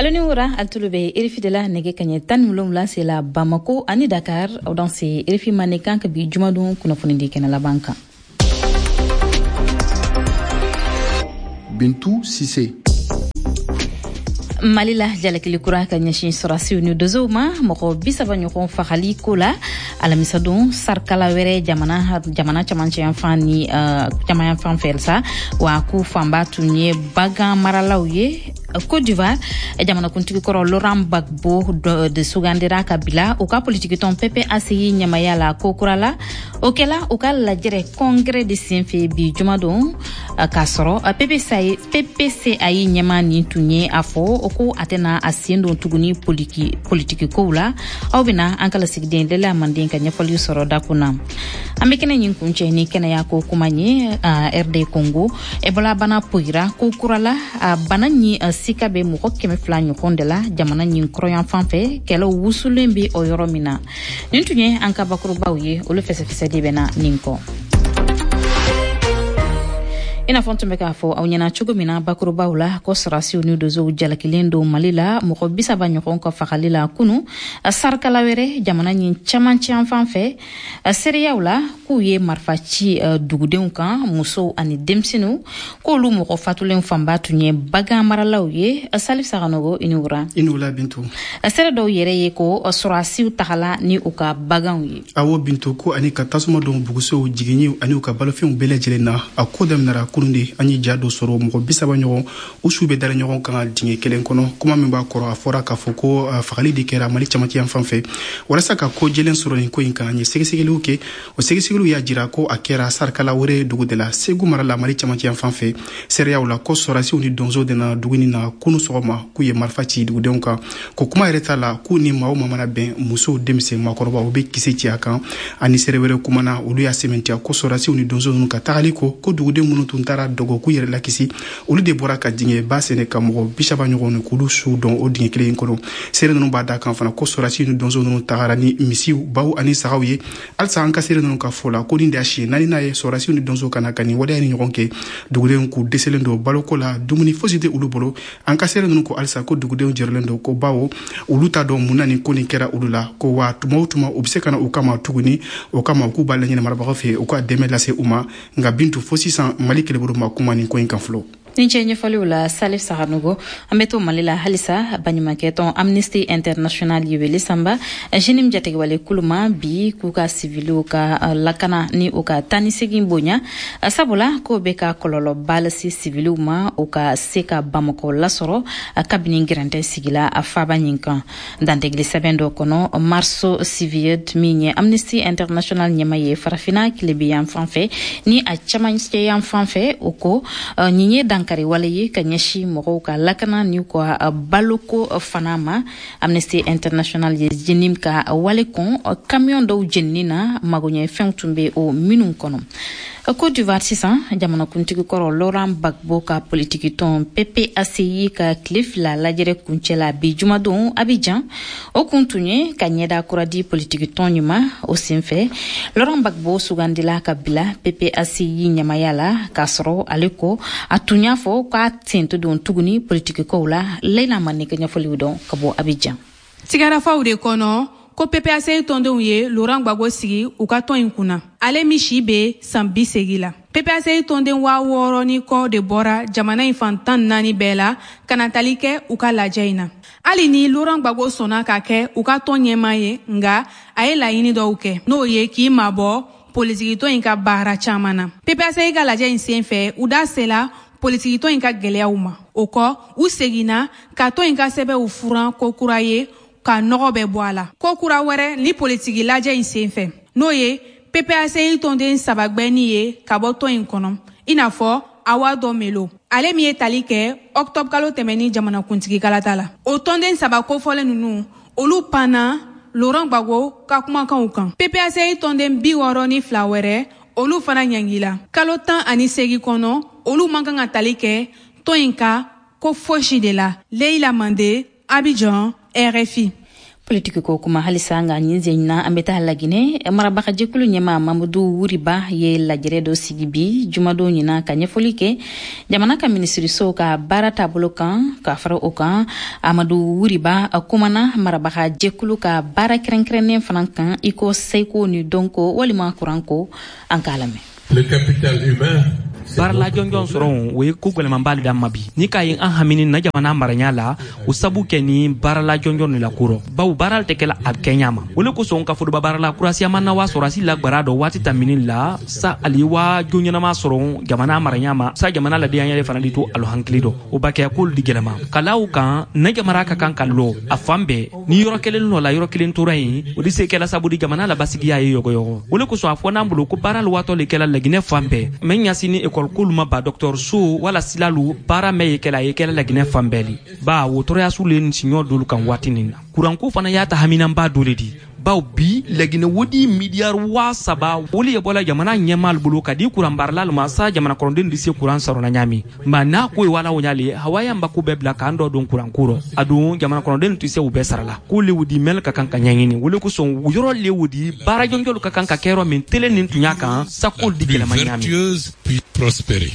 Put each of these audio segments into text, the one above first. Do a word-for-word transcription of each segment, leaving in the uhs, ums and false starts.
Aloniura altulube irifi de la nege kanye tan mulumla c'est la Bamako ani Dakar dans ces irifi manekan ke bi jumadun kuna funindi kena la banka. Bintou Sissé. Malila jalakili kura ka nyashin sorasi unu dozoma moko bisaba nyoko fakhali kola ala misadon sarkala were jamana jamana chamanche enfani uh, jamana enfan felsa wa ku famba tunye baga maralawye Côte d'Ivoire jamana kuntiki koro Laurent Gbagbo de, de Sugandira Kabila uka politiki ton P P A C I nyamayala kokurala okela uka la jere congrès de Saint-Fé bi jumadon uh, kasoro uh, P P C A nyamani tunye afo ko atena asiendo tuguni politiki politiki koula awbina ankala sigden de la mandin ka nyafali soro dakuna ambekene nyin kunche ni kena yako kumanye uh, R D Congo ebola bana poira ko kurala uh, bana ni uh, sikabe mu hokkeme flanyo kondela jamana nyin kroyan fanfe kelo wusulembi o yoromina nintunye anka bakuru bawye o le fese fese dibena ninko ina fonto meka fo awnyana chugumina bakuru bawla ko sarasi unu dozo jalakilendo malila mo ko bisaba nyoko ko fakhalila kunu sarkala were jamana nyin chamanchi anfanfe seriyaula ku ye marfachi duguden kan muso ani demsinu ko lu mo ko fatulen famba tunye baga maralawye salif saganogo inura inula bintu sere do yere ye ko sarasi takala ni uka baganwi awo bintu ko ani katasuma don buguso jigini ani uka balofin belejelena akodam nara kurundi ani jado soro mo bisaba nyogo usube dara nyogo kan dinge kelen kono kuma memba koro afora ka foko fagali dikera mali chamati yanfanfe wala saka ko jelen soro ni ko inkan ni segesegelu ke o segesegelu ya jira ko akera sarkala wore dugu de la segu marala mali chamati yanfanfe seria wala ko sorasi uni donzo de na duguni na kunu sogoma ku ye marfati dugu donka ko kuma reta la ku ni mawo mamana ben muso demse makoroba obe kiseti akan ani serewere kuma na ulu ya sementia ko sorasi uni donzo nu ka taliko ko dugu de munu tara dogo ku yere lakisi olu de bora ka dinge basene ka mo bishaba nyogonu kulu su don o dinge kele kono sere no bada kan fana ko sorasi no donzo no tagarani misiu bawu ani sagawiye alsa anka sere no ka fola ko dinde ashi nani na ye sorasi no donzo kana kani wada ni nyogonke dugude ku deselendo baloko la dumuni fosite ulu bolo anka sere no ko alsa ko dugude jerlendo ko bawo ulu ta do munani ko ni kera ulula ko wa tuma tuma obsekana ukama tuguni ukama ku balanya maraba fe ko deme la se uma nga bintu fosi san mali kele buru makuma ni ko inkan flo Ninjenye faliula Salif Sahanogo ameto malila halisa banyuma keton Amnesty International yewele samba jenim jategi wale kuluma bi kuka civilu ka uh, lakana ni uka tani segin bonya uh, sabula ko beka kololo balasi civilu ma uka seka Bamako lasoro uh, kabini grande sigila afaba nyinka dante glisabendo kono marso civiet minye Amnesty International nyamaye farafina kilebi yan fanfe ni a chamanche yan fanfe uko uh, nyinye dan kari wale ye kanyeshi moko ka lakana ni ko baloko fanama Amnesty International ye jenim ka wale kon camion do jennina magonye fentumbe o minun kono Côte d'Ivoire six cents jamana kuntiki koro Laurent Gbagbo ka politiki ton P P A C I ka cliff la lajere kunchela bi jumadon Abidjan o kuntunye kanyeda kuradi politiki ton nyuma o sinfe Laurent Gbagbo sugandila kabila P P A C I nyamayala kasro aleko atunya fo ka tinto don tuguni politiki ko la leila manike nyafoli don kabo Abidjan sigara fawde kono ko P P A C I tondon ye Laurent Gbagbo sigi u ka ton inkuna ale mishi be sambi segila P P A C I tonden wa woro ni ko de bora jamana infantan nani bela kanatalike u ka lajaina ali ni Laurent Gbagbo sona ka ke u ka ton nyema ye nga aye la yini do uke no ye ki mabo politiki to inka bara chamana P P A C I ka lajain senfe u da sela politiki to inka geleauma oko u segina ka to inka sebe u furan ko kuraye ka nogo be boala ko kura were ni politiki laje insenfe no ye P P A C I tonden sabagbeni ye ka boto inkono inafo awado melo ale mi etalike octobre kalo temeni jamana kuntigi kalatala o tonden sabako fole nunu olu pana Laurent Gbagbo ka kuma kan ukan P P A C I tonden bi woro ni flawere olu fana nyangila kalo tan ani segi kono olu mankan atalike to inka ko foshi de la Leila Mande Abidjan R F I Politiki ko kuma halisa nga nyinzenya ambeta halagine marabaka jekulu nyema Mamadou Wuriba ye lajire do sigibi jumado nyina kanyefolike jamana ka ministry so ka barata bolokan ka fara okan Amadou Wuriba kumana marabaka jekulu ka bara krenkrenen fanankan iko seiko ni donko walima kuranko ankalame. Le capital humain barla jonjon soron we kugole mambali da mabi ni kayin an hamini na jamana maranya la usabu keni barla jonjon ni la kuro baw baral tekela ab kenyama wole ko son ka fudu barla kurasi amana wa sorasi la barado wati tamini la sa aliwa jonyana ma soron jamana maranya ma sa jamana la dianya le fanali to alo hanklido o bakya kul digelama kalaw kan na jamara ka kan kallo afambe ni yoro kelen no la yoro kelen turai o dise kala sabudi jamana la basigiya yogo yogo wole ko so afona mbulo ko baral wato le kala la gine fambe menya sini ekol kuluma ba docteur Sou wala silalu para me yekela yekela la gine fambeli ba wotoro ya sule ni sinyo dulu kan watinina kuranko fana yata hamina ba doledi ba bi lagine wodi miliar wa saba woli ebola jamana nyemal bulu kadi kuran barlal masa jamana korondin disi kuran sarona nyami mana ko wala wonyali hawaya mba kubebla kando don kuran kuro adu jamana korondin tise ubesarala kuli wudi mel ka kanka nyangini woli ko son yoro le wudi bara jonjolu ka kanka kero min tele nin tunyaka sakol dikela manyami prospérer.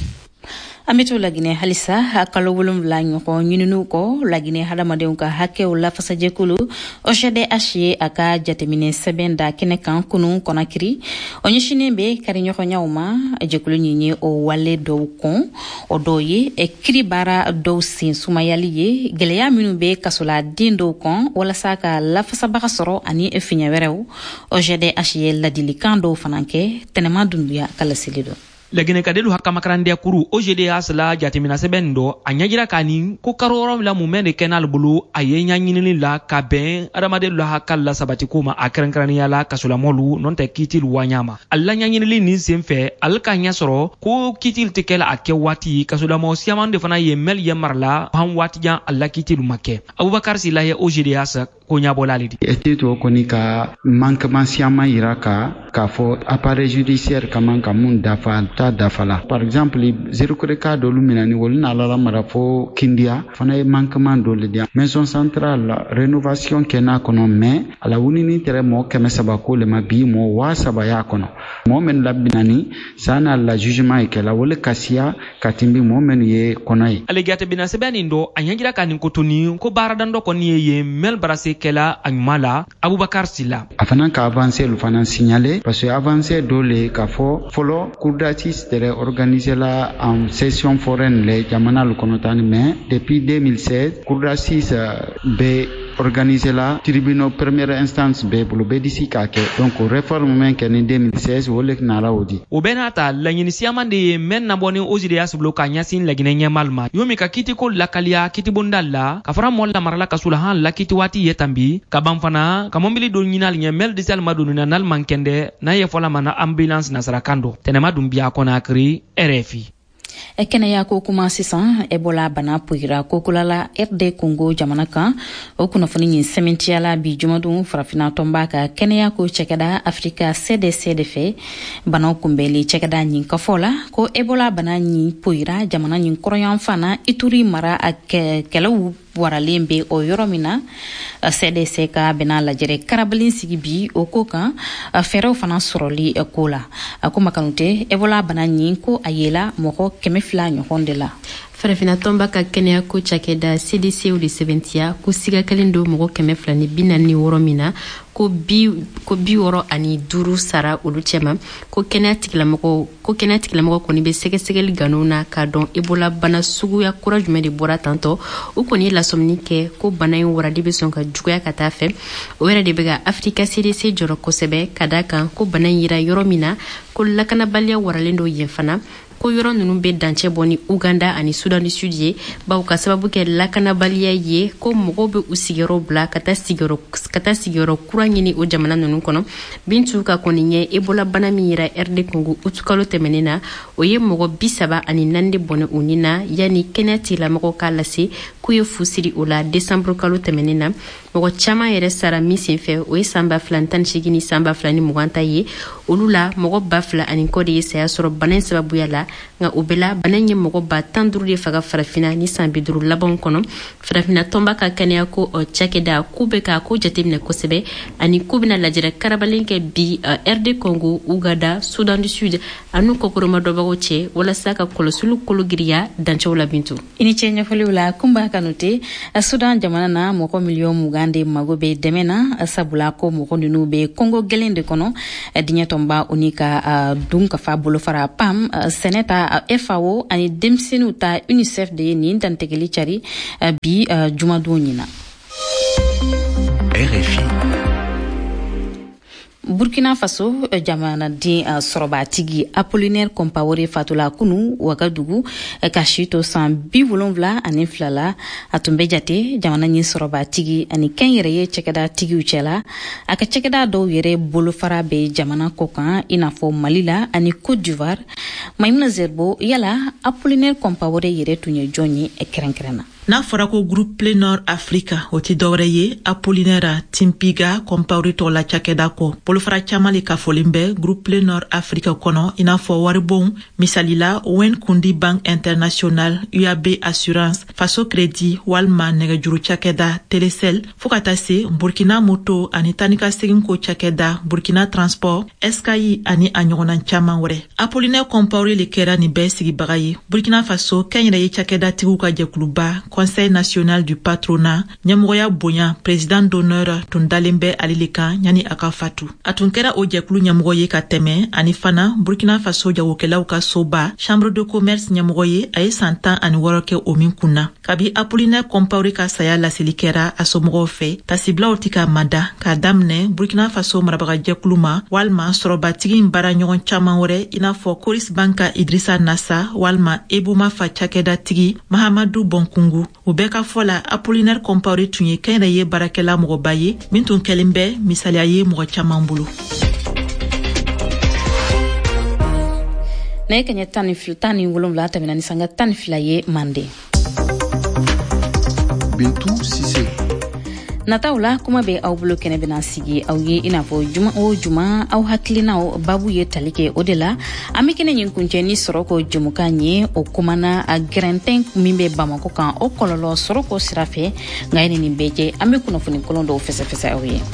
Ameto lagine halisa hakalo wolum lanyo ko nyinunu ko lagine hadamade unka hake ula fasaje kulu O G D H aka jatemine sebenda kinekan kunu konakiri onyeshine be karinyo ko nyauma jekulu nyinyi o wale do kon odoye e kribara do sin sumayaliye geleya minu be kasola dindo kon wala saka la fasabaka soro ani e finya werew O G D H la dilikando fananke tenema dunduya kala silido lagine kadelu hakka makarande kuru O G D H la jatimina sebendo anyajira kani ko karoro la mumene kenal bulu ayenya nyinini la kaben adamade la hakalla sabati kuma akrankrani yala kasula molu non te kitil wanyama alla nyinini ni semfe alka nyasoro ko kitil tikela ake wati kasula mo siamande fana yemel yemarla han wati jan alla kitil make Abubakar Sila ye O G D H ko nyabolalidi etito konika manquement siama iraka ka fo appareil judiciaire kaman kamun dafa ta dafala par exemple zero kureka do luminani wolna la mara fo kindia fana e manquement do ledia maison centrale rénovation kena kono mais ala wunini tere mo keme sabako le mabi mo wa sabaya kono mo men labinani sana la jugement e kala wole kasia katimbi mo men ye konai alegate bina sebani ndo anyangira kanin kotoni ko baradando ko ni ye mel barase kela anyumala Abubakar Sila afana ka avancer le fana signaler parce que avancer do le ka fo folo kurdati tere organiser la en session foraine le jamana lu konotani mais depuis deux mille seize kurdati be organiser la tribunal première instance be bulu be disi ka ke donc réforme men ken en deux mille seize wolek na rawdi o benata la nyini siamande men na boni O G D H bloka nyasin la gine nyamalma yomi ka kiti ko lakalia kiti bondalla ka fara molla marala kasula han la kiti wati yetambi ka bamfana ka mombili do nyinal nyemel disal madunu na nal mankende na ye fola mana ambulance na sarakando tenema dum biya Konakri R F I ekene ya ko kuma sisan ebola bana puira ko kulala R D Congo jamana kan o kuna funi nyin sementiala bi jumadu farafina tomba ka kene ya ko chekada Africa C D C de fe bana kumbeli chekada nyin kafola ko ebola bana nyin puira jamana nyin koroyan fana ituri mara ak kelawu waralembe o yoromina C D C ka bena la jere karabalin sigibi o koka fero fana soroli ekola akuma kanute ebola bana nyin ko ayela moko kemefla nyondela farafina tomba ka kenya ko chakeda C D C uli seventia ko siga kalindo mogo kemefla ni binani woromina ko bi ko bi woro ani duru sara ulu chema ko kenya tikila mogo ko kenya tikila mogo ko ni be sege segel ganona ka don ebola bana sugu ya courage me de bora tanto o ko ni la somnike ko bana yin wora de be son ka juya ka tafe o wera de bega Africa C D C joro ko sebe kadaka ko bana yira yoromina ko lakana balia waralendo yefana ko yoro nunu be danche boni Uganda ani Sudan du Sud ye ba ka sababu ke lakana balia ye ko mogo be usigero bla kata sigero kata sigero kuranyini o jamana nunu kono bintu ka koninye ebola bana mira R D Congo utukalo temenena o ye mogo bisaba ani nande bone unina yani kenati la mogo kalasi kuye fusiri ola December kalo temenena mogo chama yere sara misinfe o ye samba flantan shigini samba flani muganta ye olu la mɔgɔ ba fila ani kɔ de ye saya sɔrɔ bana in sababuya la nka o bɛɛ la bana in ye mɔgɔ ba tan duuru de faga farafina ni san bi duuru labanw kɔnɔ. farafina tɔnba ka kɛnɛya ko cakɛda k'u bɛ ka ko jateminɛ kosɛbɛ ani k'u bɛna lajɛrɛ karabalen kɛ bi R D Congo, Uganda, Sudan du Sud ani kɔkɔrɔma dɔbagaw cɛ walasa ka kɔlɔsiliw kolo giriya dancɛw la Bintu. I ni ce ɲɛfɔliw la kunba kanute Sudan jamana na mɔgɔ miliyɔn mugan de mago bɛ dɛmɛ na sabula ko mɔgɔ ninnu bɛ Congo gɛlɛn de kɔnɔ. diɲɛ tɔnba o ni ka dun ka fa bolofara P A M sɛnɛ ta F A O ani denmisɛnninw ta UNICEF de ye nin dantigɛli cari bi jumadon ɲina. R F I Burkina Faso jamanaden sɔrɔbatigi Apollinaire Compaoré fatula kunu Wagadugu ka si to san bi wolonwula ani fila la a tun bɛ jate jamana ɲɛ sɔrɔbatigi ani kɛn yɛrɛ ye cɛkɛda tigiw cɛla a ka cɛkɛda dɔw yɛrɛ bolofara bɛ jamana kɔ kan i n'a fɔ Mali la ani Côte d'Ivoire. Maïmouna Zerbo yala Apollinaire Compaoré yɛrɛ tun ye jɔn ye kɛrɛnkɛrɛnna. N'a fɔra ko groupe Nord Africa o ti dɔwɛrɛ ye Apollinaire Timpiga Compaoré tɔgɔ la cakɛda kɔ bolofara caman le kafolen bɛ groupe Nord Africa kɔnɔ i n'a fɔ waribon misali la Wen Kundi Bank International, U A B Assurance, Faso Crédit walima nɛgɛjuru cakɛda Telecel fo ka taa se Burkina Moto ani tanika segin ko cakɛda Burkina Transport, S K I ani a ɲɔgɔnna caman wɛrɛ. Apollinaire Compaoré le kɛra nin bɛɛ sigibaga ye. Burkina Faso kɛnyɛrɛ ye cakɛda tigiw ka jɛkuluba Conseil national du patronat ɲɛmɔgɔya bonya président d'honneur tun dalen bɛ ale le kan yani a ka fatu. A tun kɛra o jɛkulu ɲɛmɔgɔ ye ka tɛmɛ ani fana Burkina Faso jagokɛlaw ka soba chambre de commerce ɲɛmɔgɔ ye a ye san tan ani wɔɔrɔ kɛ o min kunna. Kabi Apollinaire Compaoré ka saya laseli kɛra a somɔgɔw fɛ tasiblaw ti ka mada k'a daminɛ Burkina Faso marabaga jɛkulu ma walima sɔrɔbatigi baara ɲɔgɔn caman wɛrɛ i n'a fɔ Coris Banka Idrissa Nassa walima Ebuma fa cakɛda tigi Mahamadou Bonkungu. O bɛɛ ka fɔ la Apollinaire Compaoré tun ye kɛnyɛrɛ ye baarakɛla mɔgɔba ye min tun kɛlen bɛ misaliya ye mɔgɔ caman bolo. Ne ka ɲɛ tan ni fila tan ni wolonwula tɛmɛna ni sanga tan ni fila ye Mande. Bintu Sise. Nataw la kuma bɛ aw bolo kɛnɛ bɛna sigi aw ye i n'a fɔ juma o juma aw hakilinaw babu ye tali kɛ o de la an bɛ kɛnɛ ɲin kuncɛ ni Soroko Jɛmukan ye o kumana a gɛrɛntɛn min bɛ Bamako kan o kɔlɔlɔ Soroko sira fɛ nka ye nin bɛɛ jɛ an bɛ kunnafoni kolon dɔw fɛsɛfɛsɛ aw ye.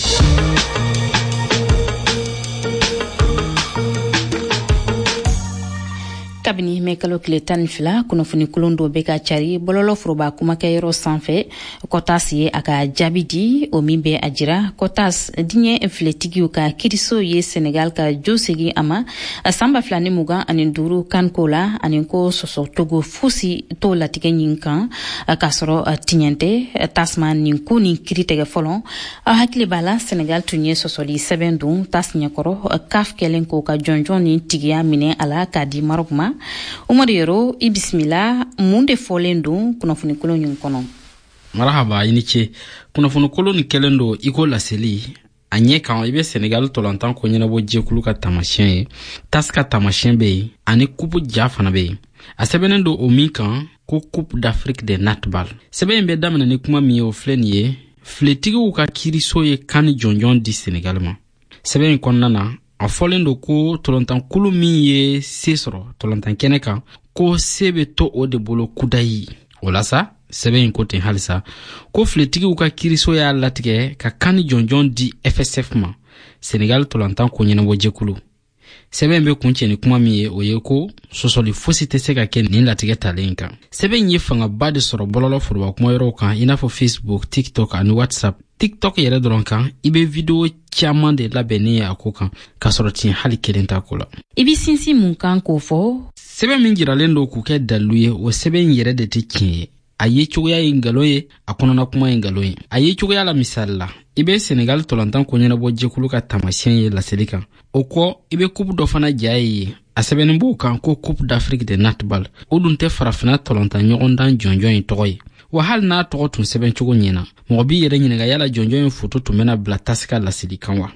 Kabini mɛ kalo tile tan ni fila kunnafoni kolon dɔ bɛ ka cari bɔlɔlɔ foroba kumakɛyɔrɔ sanfɛ Kɔtas ye a ka jaabi di o min bɛ a jira Kɔtas diɲɛ filɛtigiw ka kiiriso ye Senegal ka jo segin a ma san ba fila ni mugan ani duuru kanko la ani ko sɔsɔ togo fosi t'o latigɛ ɲin kan k'a sɔrɔ tiɲɛ tɛ tasuma nin ko nin kiiri tigɛ fɔlɔ aw hakili b'a la Senegal tun ye sɔsɔli sɛbɛn don tas ɲɛkɔrɔ C A F kɛlen k'o ka jɔnjɔn ni tigiya minɛ a la k'a di Maroc ma. Umaru Yoro i bisimila mun de fɔlen don kunnafoni kolon ɲin kɔnɔ. Marahaba i ni ce. Kunnafoni kolon nin kɛlen don i ko laseli a ɲɛ kan i bɛ Senegal tɔlɔntan ko ɲɛnabɔ jɛkulu ka tamasiyɛn ye tas ka tamasiyɛn bɛ yen ani kupu ja fana bɛ yen. A sɛbɛnnen don o min kan ko Coupe d'Afrique de Netball. Sɛbɛn in bɛ daminɛ ni kuma min ye o filɛ nin ye filɛtigiw ka kiiriso ye kan jɔnjɔn di Senegal ma. Sɛbɛn in kɔnɔna na a fɔlen don ko tɔlɔntan kulu min ye se sɔrɔ tɔlɔntan kɛnɛ kan ko se bɛ to o de bolo kudayi. O la sa sɛbɛn in ko ten halisa ko filɛtigiw ka kiiriso y'a latigɛ ka kan jɔnjɔn di F S F ma Senegal tɔlɔntan ko ɲɛnabɔ jɛkulu. Sɛbɛn bɛ kuncɛ ni kuma min ye o ye ko sɔsɔli fosi tɛ se ka kɛ nin latigɛ talen kan. Sɛbɛn ye fangaba de sɔrɔ bɔlɔlɔ foroba kumayɔrɔw kan i n'a fɔ Facebook, TikTok ani WhatsApp. TikTok yɛrɛ dɔrɔn kan i bɛ video caman de labɛnnen ye a ko kan ka sɔrɔ tiɲɛ hali kelen t'a ko la. I bɛ sinsin mun kan k'o fɔ? Sɛbɛn min jiralen don k'u kɛ dalilu ye o sɛbɛn in yɛrɛ de tɛ tiɲɛ ye. A ye cogoya ye ngalon ye a kɔnɔna kuma ye ngalon ye. A ye cogoya la misali la i bɛ Senegal tɔlɔntan ko ɲɛnabɔ jɛkulu ka tamasiyɛn ye laseli kan. O kɔ i bɛ coupe dɔ fana ja ye a sɛbɛnnen b'o kan ko Coupe d'Afrique de Netball. O dun tɛ farafina tɔlɔntan ɲɔgɔndan jɔnjɔn ye tɔgɔ ye. Wa hali n'a tɔgɔ tun sɛbɛn cogo ɲɛna mɔgɔ b'i yɛrɛ ɲininka yala jɔnjɔn in foto tun bɛna bila tasi ka laseli kan wa.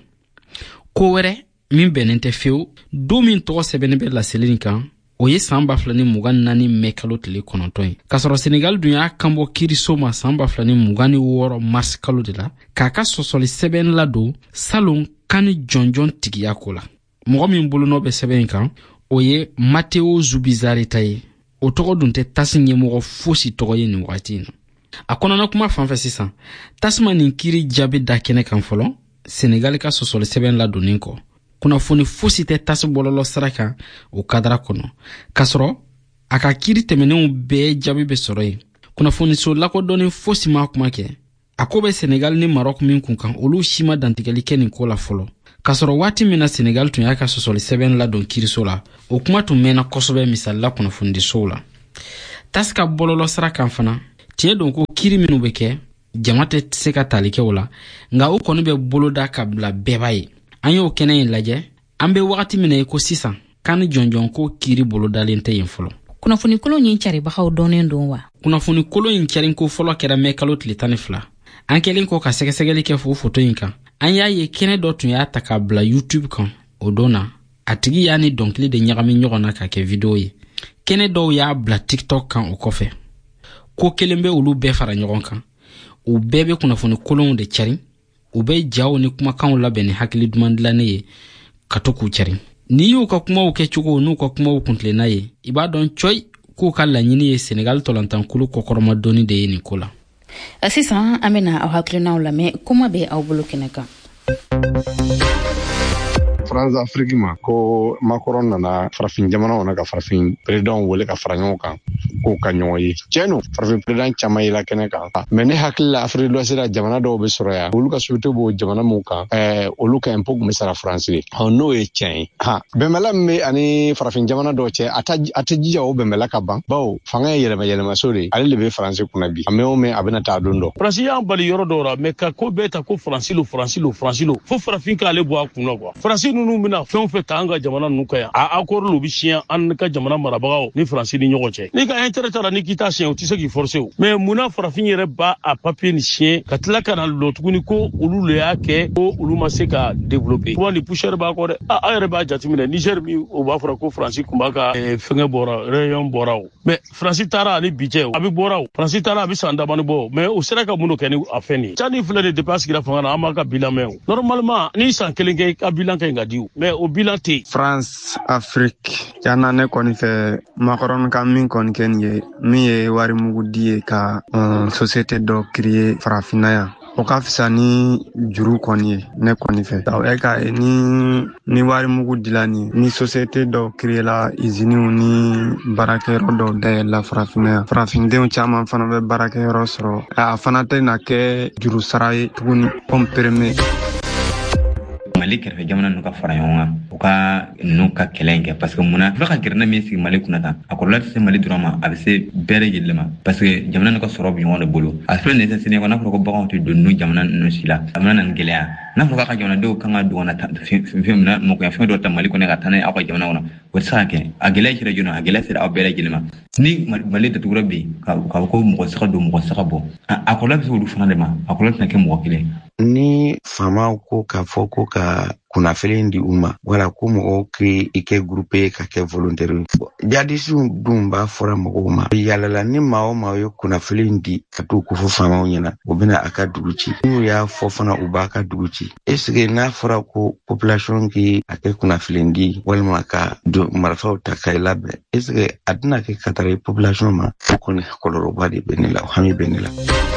Ko wɛrɛ min bɛnnen tɛ fiyewu don min tɔgɔ sɛbɛnnen bɛ laseli nin kan o ye san ba fila ni mugan naani mɛ kalo tile kɔnɔntɔn ye k'a sɔrɔ Senegal dun y'a kanbɔ kiiriso ma san ba fila ni mugan ni wɔɔrɔ mars kalo de la k'a ka sɔsɔli sɛbɛn ladon salon kan jɔnjɔn tigiya ko la. mɔgɔ min bolo bɛ sɛbɛn kan o ye Matteo Zubizarre ta ye o tɔgɔ dun tɛ tasi ɲɛmɔgɔ fosi tɔgɔ ye nin wagati in na a kɔnɔna kuma fanfɛ sisan tasuma nin kiri jaabi da kɛnɛ kan fɔlɔ Senegal ka sɔsɔli sɛbɛn ladonnen kɔ kunnafoni fosi tɛ tasi bɔlɔlɔ sira kan o kadara kɔnɔ kasɔrɔ a ka kiri tɛmɛnenw bɛɛ jaabi bɛ sɔrɔ yen kunnafoniso lakodɔnnen fosi ma kuma kɛ a ko bɛ Senegal ni Maroc min kun kan olu si ma dantigɛli kɛ nin ko la fɔlɔ kasɔrɔ waati min na Senegal tun y'a ka sɔsɔli sɛbɛn ladon kiriso la o kuma tun mɛnna kosɛbɛ misali la kunnafonidisow la tasi ka bɔlɔlɔ sira kan fana tiɲɛ don ko kiri minnu bɛ kɛ jama tɛ se ka tali kɛ o la nka o kɔni bɛ boloda ka bila bɛɛ b'a ye an y'o kɛnɛ in lajɛ an bɛ wagati min na ye ko sisan kan jɔnjɔn ko kiri bolodalen tɛ yen fɔlɔ kunnafoni kolon yin caribagaw dɔnnen don wa kunnafoni kolon in carin ko fɔlɔ kɛra mɛ kalo tile tan ni fila an kɛlen kɔ ka sɛgɛsɛgɛli kɛ fo foto in kan an y'a ye kɛnɛ dɔ tun y'a ta k'a bila YouTube kan o don na a tigi y'a ni dɔnkili de ɲagami ɲɔgɔn na ka kɛ video ye kɛnɛ dɔw y'a bila TikTok kan o kɔfɛ ko kelen bɛ olu bɛɛ fara ɲɔgɔn kan u bɛɛ bɛ kunnafoni kolonw de cari u bɛ jaw ni kumakanw labɛn ni hakili duman dilannen ye ka to k'u cari ni y'u ka kumaw kɛ cogo n'u ka kumaw kuntilenna ye i b'a dɔn coy k'u ka laɲini ye Senegal tɔlantankulu kɔkɔrɔma dɔɔni de ye nin ko la sisan an bɛna aw hakilinaw lamɛn kuma bɛ aw bolo kɛnɛ kan France Afrique ma ko Macron nana farafin jamana na ka farafin président wele ka fara ɲɔgɔn kan ko ka ɲɔgɔn ye tiɲɛ farafin président caman yela kɛnɛ kan mais ne hakili la Afrique de l'Ouest jamana dɔw bɛ sɔrɔ yan olu ka société b'o jamana mun kan ɛɛ olu ka impôt kun bɛ sara France de ɔ n'o ye tiɲɛ ye ha bɛnbɛla min bɛ ani farafin jamana dɔw cɛ a tɛ a tɛ jija o bɛnbɛla ka ban bawo fanga ye yɛlɛma yɛlɛmaso de ale de bɛ France kunna bi a mɛ o mɛ a bɛna taa don dɔ France y'an bali yɔrɔ dɔw la mais ka ko bɛɛ ta ko France lo France lo France lo fo farafin k'ale bɔ a kun na quoi France ninnu bɛna fɛn o fɛn ta an ka jamana ninnu kan yan a accord lu bi siɲɛ an ka jamana marabagaw ni France ni ɲɔgɔn cɛ ni ka intérêt taara ni k'i ta siɲɛ o tɛ se k'i forcer o mais munna farafin yɛrɛ b'a a papier ni siɲɛ ka tila ka na lɔ tuguni ko olu le y'a kɛ ko olu ma se ka développer kuma ni poussière b'a kɔ dɛ a a yɛrɛ b'a jateminɛ Niger min o b'a fɔra ko France kun b'a ka fɛngɛ bɔra rayon bɔra o mais France taara ani bi cɛ a bɛ bɔra o France taara a bɛ san damani bɔ mais o sera ka mun kɛ ni a fɛn nin Tchad filɛ de depuis a sigira fanga na an b'a ka bilan mɛn o normalement ni san kelen kɛ ka bilan ka ɲi ka di o mais o bilan tɛ France Afrique yana ne kɔni fɛ Macron ka min kɔni kɛ nin ye min ye wari mugu di ye ka um, société dɔ créer farafinna yan o ka fisa ni juru kɔni ye ne kɔni fɛ e ka ni ni wari mugu dila ni ni société dɔ créer la usines ni baarakɛyɔrɔ dɔw dayɛlɛla farafinna yan farafindenw caman fana bɛ baarakɛyɔrɔ sɔrɔ a fana tɛ na kɛ juru sara ye tuguni comme permis Mali kɛrɛfɛ jamana ninnu ka fara ɲɔgɔn kan u ka ninnu ka kɛlɛ in kɛ parce que munna fula ka gɛrɛna min sigi Mali kunna tan a kɔlɔlɔ tɛ se Mali dɔrɔn ma a bɛ se bɛɛ lajɛlen ma parce que jamana ninnu ka sɔrɔ bɛ ɲɔgɔn de bolo a filɛ nin ye sisan n'a fɔra ko baganw tɛ don ninnu jamana ninnu si la a bɛna na ni gɛlɛya n'a fɔra k'a ka jamanadenw kan ka don ka na fɛn minɛ mɔgɔya fɛn dɔ ta Mali kɔnɔ ka taa n'a ye aw ka jamana kɔnɔ o tɛ se ka kɛ a gɛlɛya sera joona a gɛlɛya sera aw bɛɛ lajɛlen ma ni Mali datugura bɛ yen ka fɔ ko mɔgɔ se ka don mɔgɔ se ka bɔ a kɔlɔlɔ bɛ se olu fana de ma a kɔlɔlɔ tɛna kɛ mɔgɔ kelen ni faamaw ko k'a fɔ ko ka kunnafili di u ma wala ko mɔgɔw k'i kɛ groupe ka kɛ volontaire jadisiw dun b'a fɔra mɔgɔw ma yalala ni maa o maa ye kunnafili di ka t'u ko fɔ faamaw ɲɛna o bɛna a ka dugu ci n'u y'a fɔ fana u b'a ka dugu ci est ce que n'a fɔra ko population k'i a kɛ kunnafili di walima ka marifaw ta ka i labɛn est ce que a tɛna kɛ ka taara population ma o kɔni kɔlɔlɔba de bɛ ne la o hami bɛ ne la.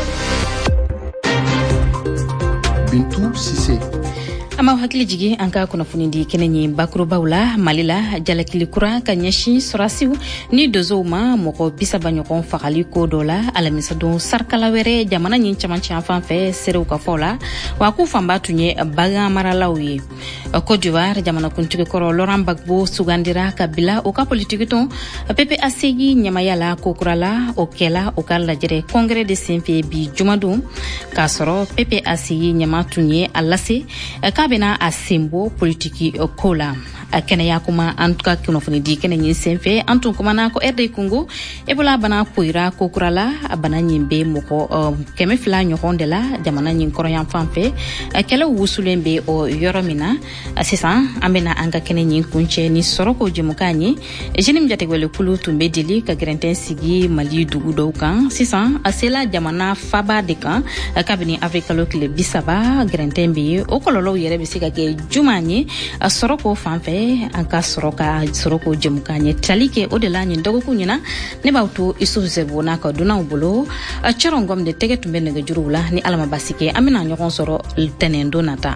Bintou Sise. Ama hakili jigi an ka kunnafoni di kɛnɛ ye bakurubaw la Mali la jalakili kura ka ɲɛsin sɔrasiw ni dozow ma mɔgɔ bisaba ɲɔgɔn fagali ko dɔ la alamisa don sarikala wɛrɛ jamana ɲin camancɛ an fan fɛ serew ka fɔ la wa k'u fanba tun ye bagan maralaw ye Côte d'Ivoire jamanakuntigi kɔrɔ Laurent Gbagbo sugandira ka bila o ka politiki tɔn P P A C ɲɛmaya la kokura la o kɛla o ka lajɛrɛ congrès de senfɛ bi jumadon k'a sɔrɔ P P A C ɲɛma tun ye a lase ka bena a sembo politiki ko la a kɛnɛya kuma an ka kunnafoni di kɛnɛ ɲin senfɛ an tun kumana ko R D Congo ebola bana poira kokura la a bana ɲin be mɔgɔ kɛmɛ fila ɲɔgɔn de la jamana ɲin kɔrɔyan fan fɛ kɛlɛ wusulen be o yɔrɔ min na sisan an bena an ka kɛnɛ ɲin kuncɛ ni sɔrɔko jɛmukan ye jeune jategwele kulu tun be deli ka gɛrɛntɛn sigi Mali dugu dɔw kan sisan a sela jamana faba de kan kabini afrikalo tile bisaba gɛrɛntɛn be ye o kɔlɔlɔw yɛrɛ be se ka kɛ juman ye sɔrɔko fan fɛ fɛ an ka sɔrɔ ka sɔrɔ ko jɛmu ka ɲɛ tali kɛ o de la ɲin dɔgɔkun ɲina ne b'aw to Isufu Zɛbo n'a ka dunanw bolo Cɛrɔn Ngom de tɛgɛ tun bɛ nɛgɛjuruw la ni Ala ma basi kɛ an bɛna ɲɔgɔn sɔrɔ tɛnɛn don nata.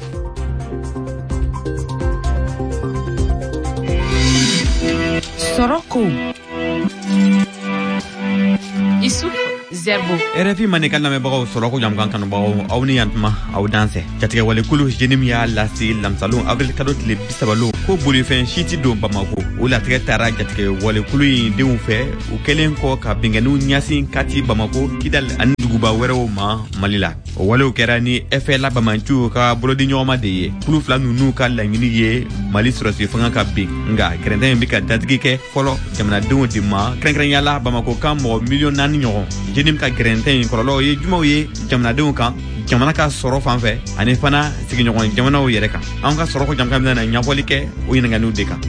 Soroko Isufu Zɛbo R F I manika lamɛnbagaw Soroko jamkan kanubagaw aw ni yantuma aw danse jatigɛ wale kulu jenim ya lasi lamsalon avril kalo tile bisabalo ko bolifɛn si ti don Bamako o latigɛ taara jatigɛ wale kulu in denw fɛ u kɛlen kɔ ka bɛngɛniw ɲasin kati Bamako Kidal ani duguba wɛrɛw ma Mali la o walew kɛra ni F L A Bamancu ka bolodi ɲɔgɔnma de ye kulu fila ninnu ka laɲini ye Mali sɔrɔsi fanga ka bin nga gɛrɛntɛ in bi ka datigi kɛ fɔlɔ jamanadenw de ma kɛrɛnkɛrɛnyala Bamako kan mɔgɔ miliyɔn naani ɲɔgɔn jenim ka gɛrɛntɛ in kɔlɔlɔ ye jumaw ye jamanadenw kan jamana ka sɔrɔ fan fɛ ani fana sigiɲɔgɔn jamanaw yɛrɛ kan an ka sɔrɔ ko jamana bɛna ɲɛfɔli kɛ o ɲininkaliw de kan.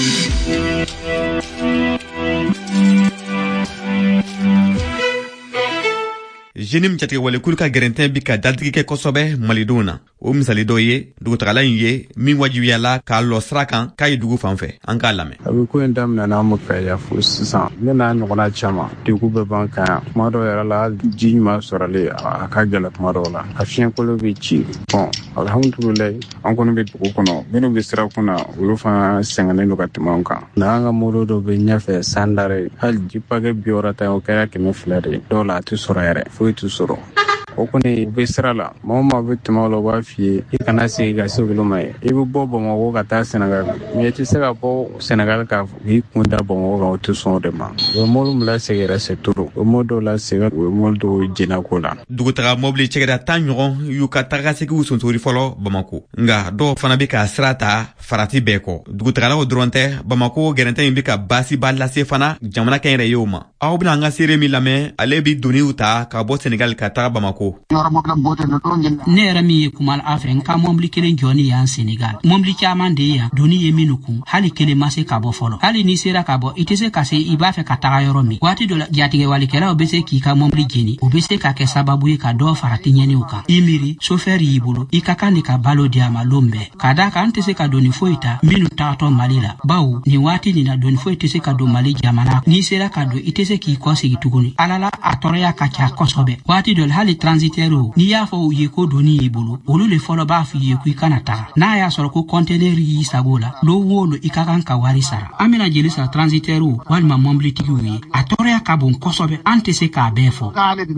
jenim jatigɛ wale kulu ka gɛrɛntɛ bi ka datigi kɛ kosɛbɛ malidenw na o misali dɔ ye dugutagala in ye min wajibiyala k'a lɔ sira kan k'a ye dugu fan fɛ an k'a lamɛn. a bɛ ko in daminɛ n'an ma fɛ ya fo sisan ne n'a ɲɔgɔnna caman degun bɛ ban kan yan kuma dɔw yɛrɛ la ji ɲuman sɔrɔli a ka gɛlɛ kuma dɔw la a fiɲɛkolo bɛ ci bɔn alhamdulilayi an kɔni bɛ dugu kɔnɔ minnu bɛ sira kunna olu fana sɛgɛnnen don ka tɛmɛ an kan n'an ka molo dɔ bɛ ɲɛfɛ sandare hali ji pakɛ bi wɔɔrɔ ta o kɛra kɛmɛ fila de ye dɔw la a tɛ sɔrɔ yɛrɛ foyi tɛ sɔrɔ o kɔni u bɛ sira la maa o maa bɛ tɛmɛ o la u b'a f'i ye i kana segin ka se olu ma ye i bɛ bɔ Bamakɔ ka taa Sɛnɛgali mɛ i tɛ se ka bɔ Sɛnɛgali ka k'i kun da Bamakɔ kan o tɛ sɔn o de ma u ye mɔbili min lasegin yɛrɛ c'est trop o mɔbili dɔw lasegin u ye mɔbili dɔw jɛnna ko la. dugutaga mɔbili cɛkɛda tan ɲɔgɔn y'u ka tagasegiw sonsori fɔlɔ Bamako nka dɔw fana bɛ ka sira ta farati bɛɛ kɔ dugutagalaw dɔrɔn tɛ Bamako gɛrɛntɛ in bɛ ka baasiba lase fana jamana kɛn yɛrɛ ye o ma aw bɛna an ka seere min lamɛn ale bɛ doniw ta ka bɔ Sɛnɛgali ka taga Bamako. ne yɛrɛ min ye kuma a fɛ n ka mɔbili kelen jɔni yan Senegal mɔbili caman de yan doni ye minnu kun hali kelen ma se ka bɔ fɔlɔ hali n'i sera ka bɔ i tɛ se ka se i b'a fɛ ka taga yɔrɔ min waati dɔ la jatigɛwalikɛlaw bɛ se k'i ka mɔbili jeni o bɛ se ka kɛ sababu ye ka dɔ farati ɲɛniw kan i miiri sofɛri y'i bolo i ka kan de ka balo di a ma lon bɛɛ ka da kan an tɛ se ka doni foyi ta minnu tagatɔ Mali la bawo nin waati nin na doni foyi tɛ se ka don Mali jamana n'i sera ka don i tɛ se k'i kɔ segi tuguni ala la a tɔɔrɔya ka ca kosɛbɛ waati dɔ la hali transitaires n'i y'a fɔ u ye ko doni y'i bolo olu le fɔlɔ b'a f'i ye ko i kana taga n'a y'a sɔrɔ ko conteneur y'i sago la lo o lo i ka kan ka wari sara an bɛna jeli sara transitaires walima mɔbilitigiw ye a tɔɔrɔya ka bon kosɛbɛ an tɛ se k'a bɛɛ fɔ.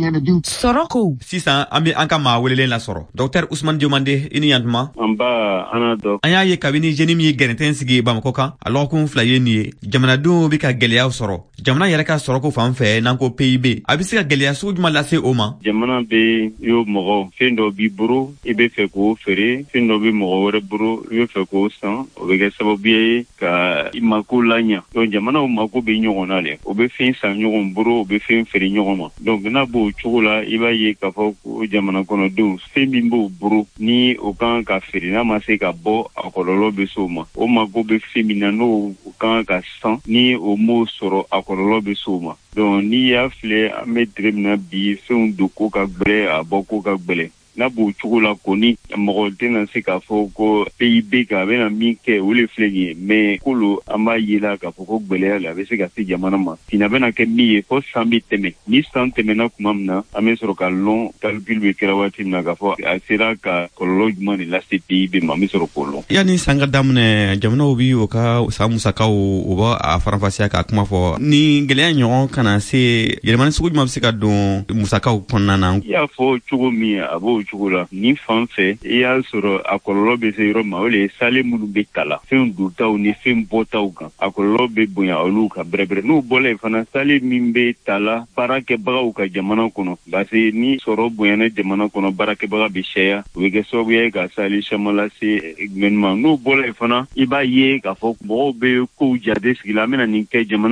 Soroko sisan an bɛ an ka maa welelen lasɔrɔ Dr Usman Diomande i ni yantuma. an ba an dɔ. an y'a ye kabini jeune min ye gɛrɛntɛ sigi Bamako kan a lɔgɔkun fila ye nin ye jamanadenw bɛ ka gɛlɛyaw sɔrɔ jamana yɛrɛ ka sɔrɔko fan fɛ n'an ko P I B a bɛ se ka gɛlɛya sugu jumɛn lase o ma. jamana bɛ y'o mɔgɔ fɛn dɔ b'i bolo i bɛ fɛ k'o feere fɛn dɔ bɛ mɔgɔ wɛrɛ bolo i bɛ fɛ k'o san o bɛ kɛ sababu ye ka i mako la ɲa donc jamanaw mako bɛ ɲɔgɔn na dɛ o bɛ fɛn san ɲɔgɔn bolo o bɛ fɛn feere ɲɔgɔn ma donc n'a b'o cogo la i b'a ye k'a fɔ ko jamana kɔnɔdenw fɛn min b'o bolo ni o kan ka feere n'a ma se ka bɔ a kɔlɔlɔ bɛ se o ma o mako bɛ fɛn min na n'o kan ka san ni o m'o sɔrɔ a kɔlɔlɔ bɛ se o ma donc n'i y'a filɛ an bɛ tile min na bi fɛnw don ko ka gbɛlɛ a bɔ ko ka gbɛlɛ n'a b'o cogo la kɔni mɔgɔ tɛna se k'a fɔ ko P I B kan a bɛna min kɛ o le filɛ nin ye mais kolo an b'a ye la k'a fɔ ko gbɛlɛya la a bɛ se ka se jamana ma tina bɛna kɛ min ye fɔ san bɛ tɛmɛ ni san tɛmɛna tuma min na an bɛ sɔrɔ ka lɔn calcul bɛ kɛra waati min na k'a fɔ a sera ka kɔlɔlɔ jumɛn de lase P I B ma an bɛ sɔrɔ k'o lɔn. yanni san ka daminɛ jamanaw bi o ka san musakaw o b'a a faranfasiya k'a kuma fɔ ni gɛlɛya ɲɔgɔn kana se yɛlɛmani sugu jumɛn bɛ se ka don musakaw kɔnɔna na. i y'a fɔ cogo min a b'o cogo la ni fan fɛ i y'a sɔrɔ a kɔlɔlɔ bɛ se yɔrɔ ma o le ye sale minnu bɛ ta la fɛn dontaw ni fɛn bɔtaw kan a kɔlɔlɔ bɛ bonya olu kan bɛrɛbɛrɛ n'u bɔla yen fana sale min bɛ ta la baarakɛbagaw ka jamana kɔnɔ parce que ni sɔrɔ bonyana jamana kɔnɔ baarakɛbaga bɛ caya o bɛ kɛ sababu ye ka sale caman lase gouvernement n'u bɔla yen fana i b'a ye k'a fɔ mɔgɔw bɛ kow jate sigi la an bɛna nin kɛ jamana